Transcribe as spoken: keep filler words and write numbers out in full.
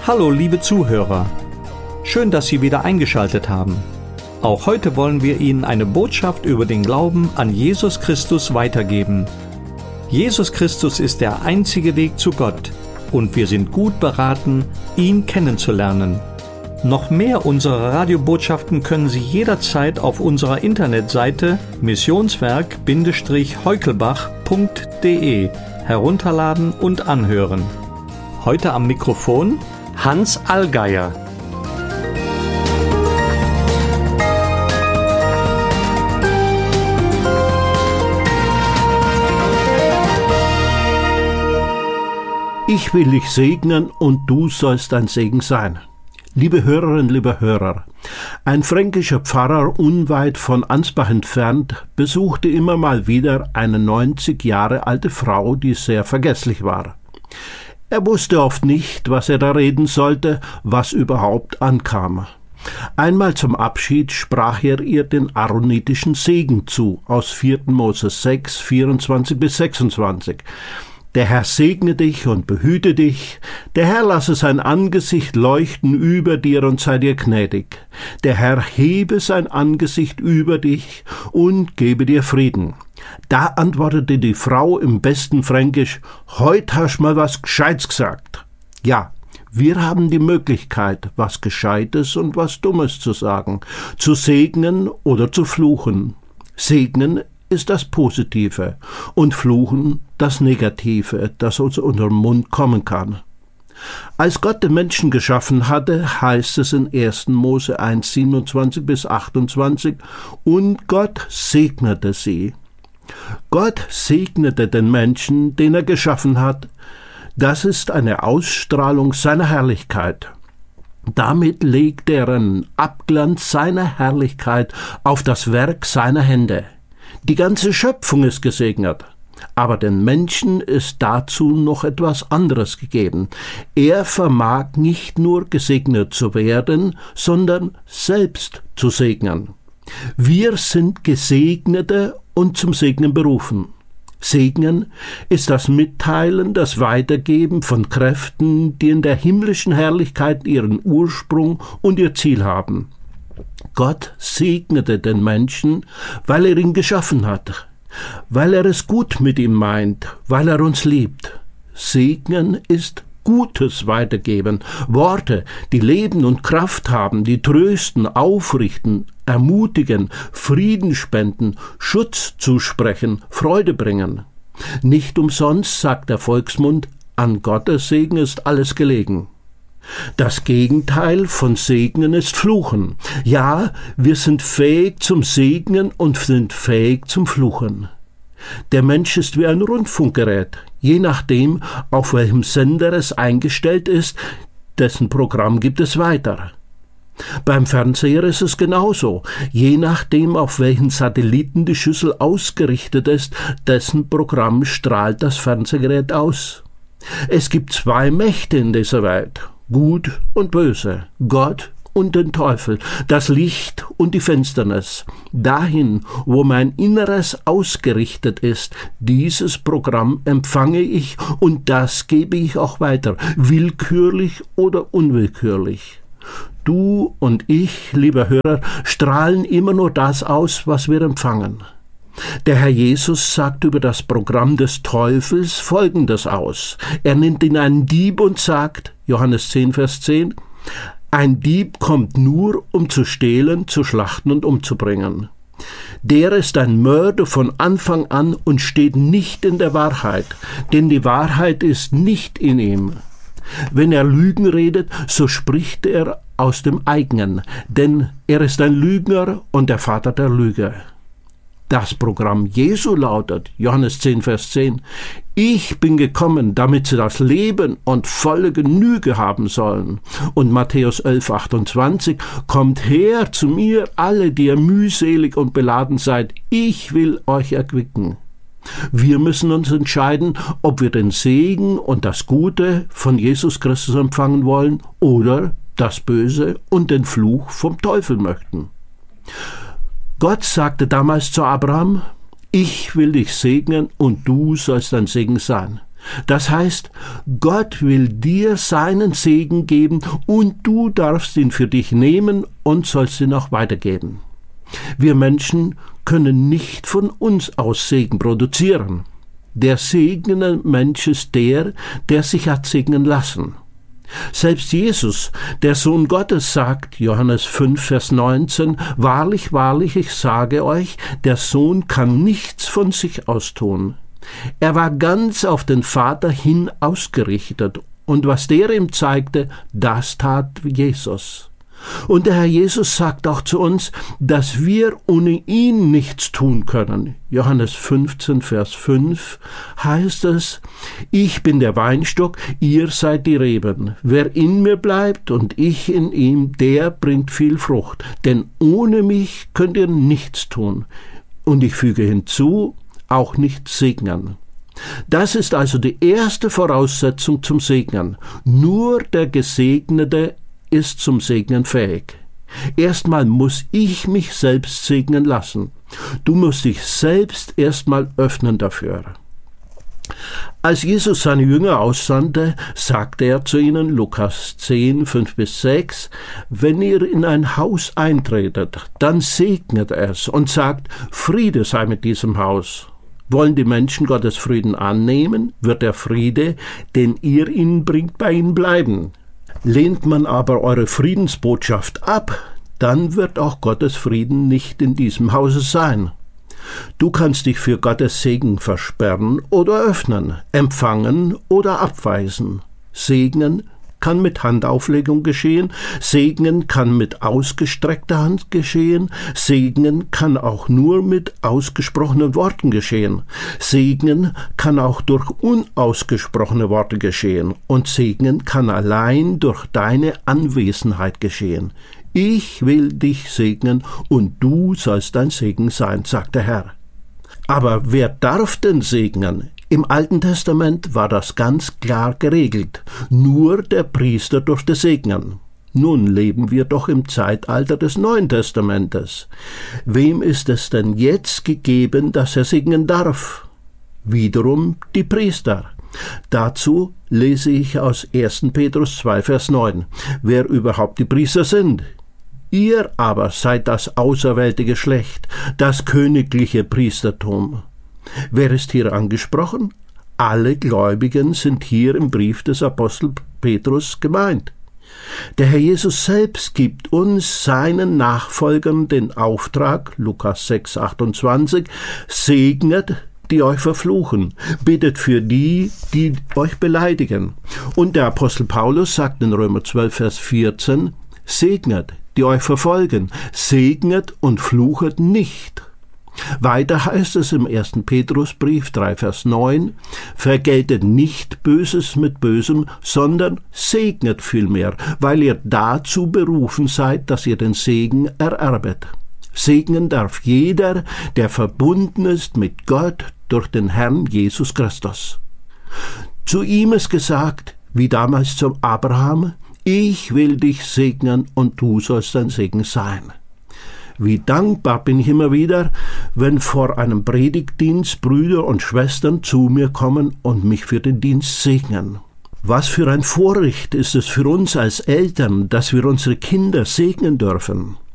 Hallo liebe Zuhörer, schön, dass Sie wieder eingeschaltet haben. Auch heute wollen wir Ihnen eine Botschaft über den Glauben an Jesus Christus weitergeben. Jesus Christus ist der einzige Weg zu Gott und wir sind gut beraten, ihn kennenzulernen. Noch mehr unserer Radiobotschaften können Sie jederzeit auf unserer Internetseite missionswerk heukelbach punkt de herunterladen und anhören. Heute am Mikrofon Hans Allgeier. Ich will dich segnen und du sollst ein Segen sein. Liebe Hörerinnen, liebe Hörer, ein fränkischer Pfarrer unweit von Ansbach entfernt besuchte immer mal wieder eine neunzig Jahre alte Frau, die sehr vergesslich war. Er wusste oft nicht, was er da reden sollte, was überhaupt ankam. Einmal zum Abschied sprach er ihr den aaronitischen Segen zu, aus vierten Mose sechs, vierundzwanzig bis sechsundzwanzig. Der Herr segne dich und behüte dich, der Herr lasse sein Angesicht leuchten über dir und sei dir gnädig. Der Herr hebe sein Angesicht über dich und gebe dir Frieden. Da antwortete die Frau im besten Fränkisch: Heut hast mal was Gescheites gesagt. Ja, wir haben die Möglichkeit, was Gescheites und was Dummes zu sagen, zu segnen oder zu fluchen. Segnen ist das Positive und Fluchen das Negative, das aus unserem Mund kommen kann. Als Gott den Menschen geschaffen hatte, heißt es in ersten Mose eins, siebenundzwanzig bis achtundzwanzig, und Gott segnete sie. Gott segnete den Menschen, den er geschaffen hat. Das ist eine Ausstrahlung seiner Herrlichkeit. Damit legt er einen Abglanz seiner Herrlichkeit auf das Werk seiner Hände. Die ganze Schöpfung ist gesegnet, aber den Menschen ist dazu noch etwas anderes gegeben. Er vermag nicht nur gesegnet zu werden, sondern selbst zu segnen. Wir sind Gesegnete und zum Segnen berufen. Segnen ist das Mitteilen, das Weitergeben von Kräften, die in der himmlischen Herrlichkeit ihren Ursprung und ihr Ziel haben. Gott segnete den Menschen, weil er ihn geschaffen hat, weil er es gut mit ihm meint, weil er uns liebt. Segnen ist Gutes weitergeben, Worte, die Leben und Kraft haben, die trösten, aufrichten, ermutigen, Frieden spenden, Schutz zusprechen, Freude bringen. Nicht umsonst sagt der Volksmund, an Gottes Segen ist alles gelegen. Das Gegenteil von Segnen ist Fluchen. Ja, wir sind fähig zum Segnen und sind fähig zum Fluchen. Der Mensch ist wie ein Rundfunkgerät. Je nachdem, auf welchem Sender es eingestellt ist, dessen Programm gibt es weiter. Beim Fernseher ist es genauso. Je nachdem, auf welchen Satelliten die Schüssel ausgerichtet ist, dessen Programm strahlt das Fernsehgerät aus. Es gibt zwei Mächte in dieser Welt: Gut und Böse, Gott und den Teufel, das Licht und die Finsternis. Dahin, wo mein Inneres ausgerichtet ist, dieses Programm empfange ich und das gebe ich auch weiter, willkürlich oder unwillkürlich. Du und ich, lieber Hörer, strahlen immer nur das aus, was wir empfangen. Der Herr Jesus sagt über das Programm des Teufels Folgendes aus. Er nennt ihn einen Dieb und sagt, Johannes zehn, Vers zehn, ein Dieb kommt nur, um zu stehlen, zu schlachten und umzubringen. Der ist ein Mörder von Anfang an und steht nicht in der Wahrheit, denn die Wahrheit ist nicht in ihm. Wenn er Lügen redet, so spricht er aus dem eigenen, denn er ist ein Lügner und der Vater der Lüge. Das Programm Jesu lautet, Johannes zehn, Vers zehn, ich bin gekommen, damit sie das Leben und volle Genüge haben sollen. Und Matthäus elf, achtundzwanzig, kommt her zu mir, alle, die ihr mühselig und beladen seid, ich will euch erquicken. Wir müssen uns entscheiden, ob wir den Segen und das Gute von Jesus Christus empfangen wollen oder das Böse und den Fluch vom Teufel möchten. Gott sagte damals zu Abraham, ich will dich segnen und du sollst ein Segen sein. Das heißt, Gott will dir seinen Segen geben und du darfst ihn für dich nehmen und sollst ihn auch weitergeben. Wir Menschen können nicht von uns aus Segen produzieren. Der segnende Mensch ist der, der sich hat segnen lassen. Selbst Jesus, der Sohn Gottes, sagt, Johannes fünf, Vers neunzehn, wahrlich, wahrlich, ich sage euch, der Sohn kann nichts von sich aus tun. Er war ganz auf den Vater hin ausgerichtet, und was der ihm zeigte, das tat Jesus. Und der Herr Jesus sagt auch zu uns, dass wir ohne ihn nichts tun können. Johannes fünfzehn, Vers fünf heißt es, ich bin der Weinstock, ihr seid die Reben. Wer in mir bleibt und ich in ihm, der bringt viel Frucht. Denn ohne mich könnt ihr nichts tun. Und ich füge hinzu, auch nicht segnen. Das ist also die erste Voraussetzung zum Segnen. Nur der Gesegnete ist zum Segnen fähig. Erstmal muss ich mich selbst segnen lassen. Du musst dich selbst erstmal öffnen dafür. Als Jesus seine Jünger aussandte, sagte er zu ihnen, Lukas zehn, fünf bis sechs, wenn ihr in ein Haus eintretet, dann segnet es und sagt, Friede sei mit diesem Haus. Wollen die Menschen Gottes Frieden annehmen, wird der Friede, den ihr ihnen bringt, bei ihnen bleiben. Lehnt man aber eure Friedensbotschaft ab, dann wird auch Gottes Frieden nicht in diesem Hause sein. Du kannst dich für Gottes Segen versperren oder öffnen, empfangen oder abweisen. Segnen kann mit Handauflegung geschehen, Segnen kann mit ausgestreckter Hand geschehen, Segnen kann auch nur mit ausgesprochenen Worten geschehen, Segnen kann auch durch unausgesprochene Worte geschehen und Segnen kann allein durch deine Anwesenheit geschehen. Ich will dich segnen und du sollst ein Segen sein, sagt der Herr. Aber wer darf denn segnen? Im Alten Testament war das ganz klar geregelt. Nur der Priester durfte segnen. Nun leben wir doch im Zeitalter des Neuen Testamentes. Wem ist es denn jetzt gegeben, dass er segnen darf? Wiederum die Priester. Dazu lese ich aus ersten Petrus zwei, Vers neun, wer überhaupt die Priester sind. Ihr aber seid das auserwählte Geschlecht, das königliche Priestertum. Wer ist hier angesprochen? Alle Gläubigen sind hier im Brief des Apostel Petrus gemeint. Der Herr Jesus selbst gibt uns, seinen Nachfolgern, den Auftrag, Lukas sechs, achtundzwanzig, segnet, die euch verfluchen, bittet für die, die euch beleidigen. Und der Apostel Paulus sagt in Römer zwölf, Vers vierzehn, segnet, die euch verfolgen, segnet und fluchet nicht. Weiter heißt es im ersten Petrusbrief drei, Vers neun, vergeltet nicht Böses mit Bösem, sondern segnet vielmehr, weil ihr dazu berufen seid, dass ihr den Segen ererbet. Segnen darf jeder, der verbunden ist mit Gott durch den Herrn Jesus Christus. Zu ihm ist gesagt, wie damals zum Abraham, ich will dich segnen und du sollst ein Segen sein. Wie dankbar bin ich immer wieder, wenn vor einem Predigtdienst Brüder und Schwestern zu mir kommen und mich für den Dienst segnen. Was für ein Vorrecht ist es für uns als Eltern, dass wir unsere Kinder segnen dürfen.